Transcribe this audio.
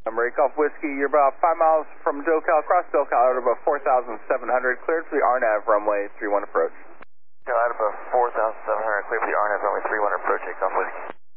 Rakeoff Whiskey, you're about 5 miles from SoCal, cross SoCal at about 4,700, cleared for the RNAV runway 31 approach. At about 4,700, clear for the RNAV runway 31 approach, Rakeoff Whiskey.